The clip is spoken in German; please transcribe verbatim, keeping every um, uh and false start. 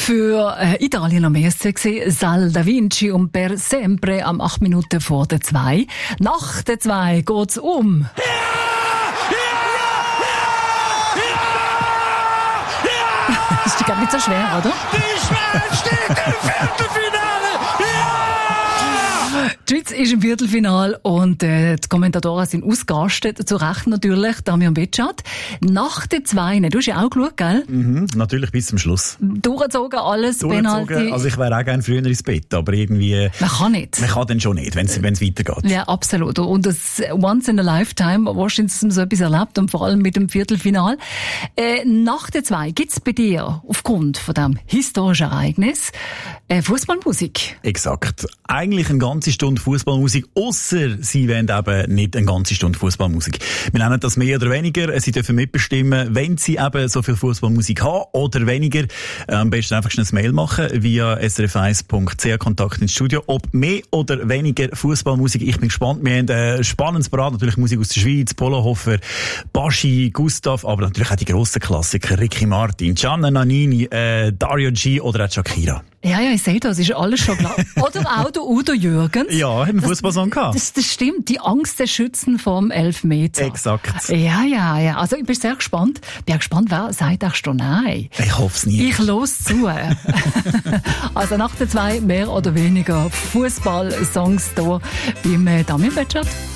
Für äh, Italien am ersten gesehen, Sal da Vinci und Per Sempre am acht Minuten vor der zwei. Nach der zwei geht's um. Ja! Ja! Ja! Ja! Ja! Das ist gar nicht so schwer, oder? Die Schweiz steht im Viertelfinale! Ja! Die Schweiz ist im Viertelfinale und äh, die Kommentatoren sind ausgerastet, zu Recht natürlich, Damian Betschart. Nach der zwei, du hast ja auch geschaut, gell? Mhm, natürlich bis zum Schluss. Durchgezogen alles, Penalty. Also ich wäre auch gerne früher ins Bett, aber irgendwie... Man kann nicht. Man kann dann schon nicht, wenn es weitergeht. Ja, absolut. Und das Once in a Lifetime, wahrscheinlich so etwas erlebt und vor allem mit dem Viertelfinal. Äh, nach der zwei, gibt's bei dir aufgrund von diesem historischen Ereignis äh, Fußballmusik? Exakt. Eigentlich eine ganze Stunde Fußballmusik, ausser sie wollen eben nicht eine ganze Stunde Fußballmusik. Wir nennen das mehr oder weniger. Sie dürfen mitbestimmen, wenn sie eben so viel Fußballmusik haben oder weniger. Am besten einfach schnell ein Mail machen via s r f eins punkt c h Kontakt ins Studio. Ob mehr oder weniger Fußballmusik. Ich bin gespannt. Wir haben ein spannendes Parat. Natürlich Musik aus der Schweiz, Polohofer, Baschi, Gustav, aber natürlich auch die grossen Klassiker. Ricky Martin, Gianna Nannini, äh, Dario G oder auch Shakira. Ja, ja, ich sehe das, ist alles schon klar. Oder auch der Udo Jürgens. Ja, hat einen Fußballsong gehabt. Das, das stimmt, die Angst der Schützen vom Elfmeter. Exakt. Ja, ja, ja. Also ich bin sehr gespannt. Bin auch gespannt, wer sagt auch schon nein. Ich hoffe es nicht. Ich los zu. Also nach der zwei mehr oder weniger Fußball-Songs hier beim Damian Betschart.